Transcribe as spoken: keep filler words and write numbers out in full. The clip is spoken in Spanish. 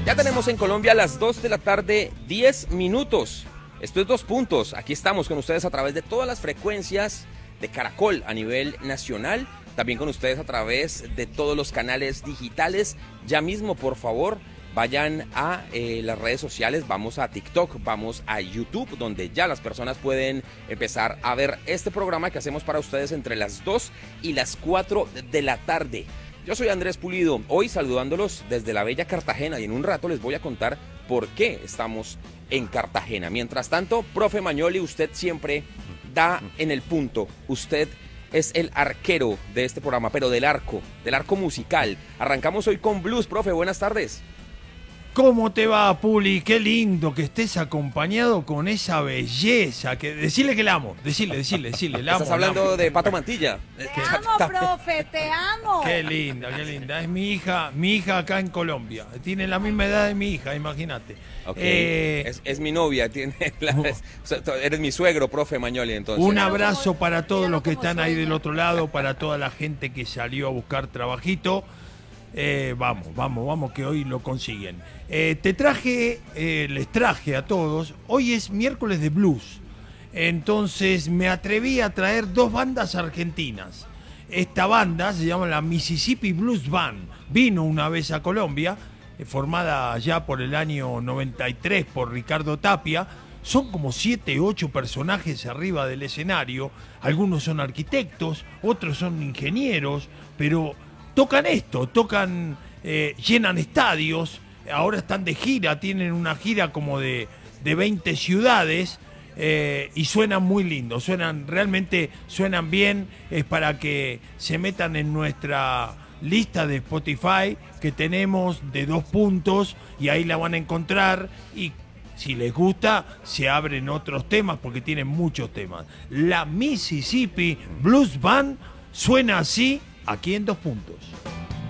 Ya tenemos en Colombia las dos de la tarde, diez minutos. Esto es Dos Puntos. Aquí estamos con ustedes a través de todas las frecuencias de Caracol a nivel nacional. También con ustedes a través de todos los canales digitales. Ya mismo, por favor, vayan a eh, las redes sociales. Vamos a TikTok, vamos a YouTube, donde ya las personas pueden empezar a ver este programa que hacemos para ustedes entre las dos y las cuatro de la tarde. Yo soy Andrés Pulido, hoy saludándolos desde la bella Cartagena, y en un rato les voy a contar por qué estamos en Cartagena. Mientras tanto, profe Magnoli, usted siempre da en el punto. Usted es el arquero de este programa, pero del arco, del arco musical. Arrancamos hoy con blues, profe, buenas tardes. ¿Cómo te va, Puli? Qué lindo que estés acompañado con esa belleza. Que... Decirle que la amo, decirle, decirle, decirle, la amo. Estás hablando amo. de Pato Mantilla. Te amo, profe, te amo. Qué linda, qué linda. Es mi hija, mi hija acá en Colombia. Tiene la misma edad de mi hija, imagínate. Okay. Eh... Es, es mi novia, tiene la... es... eres mi suegro, profe Magnoli, entonces. Un abrazo para todos los que están ahí del otro lado, para toda la gente que salió a buscar trabajito. Eh, vamos, vamos, vamos, que hoy lo consiguen. Eh, te traje, eh, les traje a todos, hoy es miércoles de blues, entonces me atreví a traer dos bandas argentinas. Esta banda se llama la Mississippi Blues Band, vino una vez a Colombia, eh, formada ya por el año noventa y tres por Ricardo Tapia. Son como siete, ocho personajes arriba del escenario, algunos son arquitectos, otros son ingenieros, pero tocan esto, tocan, eh, llenan estadios, ahora están de gira, tienen una gira como de, de veinte ciudades eh, y suenan muy lindo, suenan, realmente suenan bien, es para que se metan en nuestra lista de Spotify que tenemos de Dos Puntos y ahí la van a encontrar y si les gusta se abren otros temas porque tienen muchos temas. La Mississippi Blues Band suena así aquí en Dos Puntos.